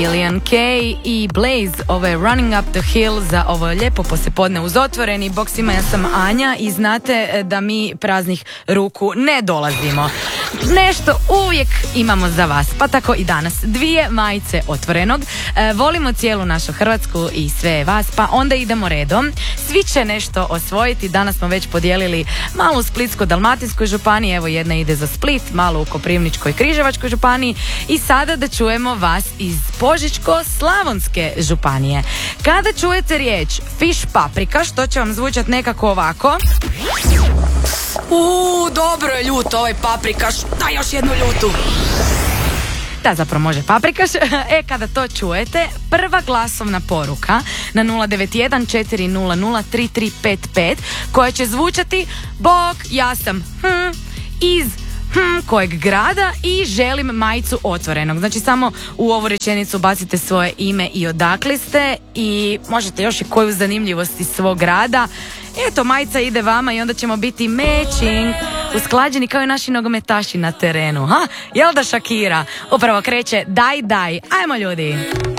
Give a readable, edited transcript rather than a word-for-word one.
Killian Kay i Blaze, ovo je Running Up the Hill za ovo lijepo poslijepodne uz otvoreni. Bog svima, ja sam Anja i znate da mi praznih ruku ne dolazimo. Nešto uvijek imamo za vas, pa tako i danas. 2 majice Otvorenog. Volimo cijelu našu Hrvatsku i sve vas, pa onda idemo redom. Svi će nešto osvojiti. Danas smo već podijelili malo u Splitsko-dalmatinskoj županiji, evo jedna ide za Split, malo u Koprivničkoj Križevačkoj županiji i sada da čujemo vas iz Požeško-slavonske županije. Kada čujete riječ fish paprika, što će vam zvučati nekako ovako? Dobro je ljut ovaj paprikaš, daj još jednu ljutu. Da, zapravo može paprikaš. Kada to čujete, prva glasovna poruka na 091 400 3355 koja će zvučati: Bog, ja sam iz kojeg grada i želim majicu Otvorenog. Znači samo u ovu rečenicu bacite svoje ime i odakle ste i možete još i koju zanimljivost iz svog grada. Eto, majica ide vama i onda ćemo biti matching, usklađeni kao i naši nogometaši na terenu. Jel da, Shakira? Upravo kreće Daj, daj. Ajmo ljudi.